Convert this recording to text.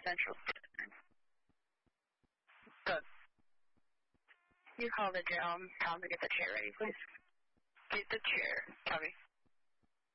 Central. Good. You call the jail and tell them to get the chair ready, please. Get the chair, Tommy.